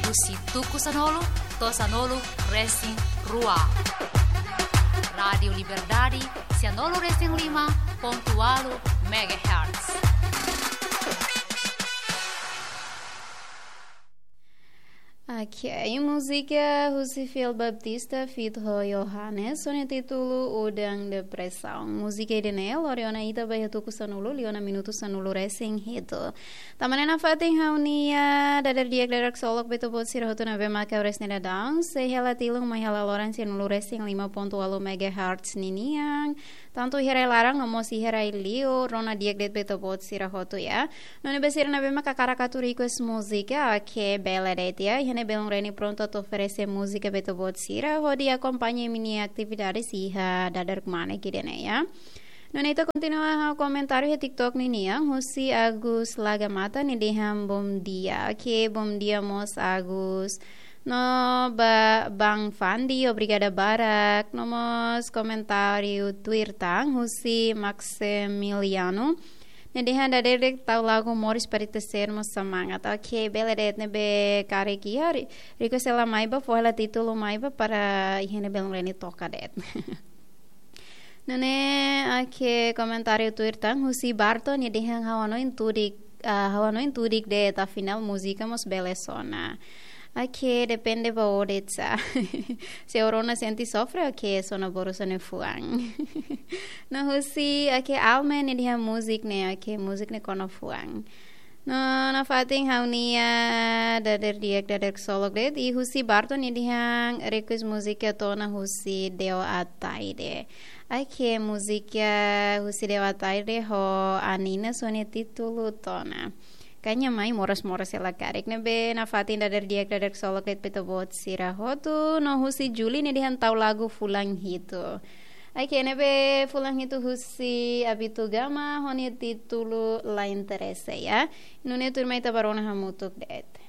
husi tuku sanolo, to sanolo Racing Rua. Radio Liberdade, Sanolo Racing 5.8 MHz. Okay, música Rusifil Baptista Fitho Johannes Sonia título Udang Depressão. Música de Nel Oriona Ita Baihatuku Sanulu Liona Minuto Sanulu Racing Hito. Tamanena Fating Haunia Dadar Diak Dadak Solok Beto Bot Sirahoto Nabe Maka Resne Dadang Sehela Tilung Mahala Loran Sanulu Racing 5.8 MHz Niniang. Tanto hirai larang ngomosi hirai liu Rona Diak Det Beto Bot Sirahoto ya. Noni Besira Nabe Maka Karakatu request música que bela ya. Belum Reni pronto a oferecer música Beto Botsira, Rodi acompanha minha atividade siha dadar kemana kira ya. Nonita continua comentário di TikTok ni yang Husi Agus Lagamata ni diham bom dia, que bom dia mos Agus. No Bang Fandi Obrigada Barak, nomos comentário Twitter Husi Maximiliano. Nedihan dadek tau lagu Moris paritesermos semangat. Okay, beledet nebe kareki hari. Riko sela maiba fohela titulo maiba para ihene belum reni toka det. Nene ake komentario Twitter Husi Barto nedihan hawano intudik det a final música mos belesona. Okay, depende ba odetsa. Se orona senti sofre, okay, sona borosa ne fuang. No husi, okay, almen ni dia musik ne, okay, musik ne kono fuang. No, na fating haunia dader diak solok det, I husi Barto ni dia request musika tona husi deo ataide. Okay, musika husi deo ataide ho anina sone titulu tona. Kanya mai moras-moras ela karek nebe na fatin dadar diak solok et pito bot sirahotu no husi Juli ne dihan tau lagu fulang hito. Ai nebe fulang hito husi abitu gama honi titulu la interesse ya. Nune turmai tabarona hamutuk det.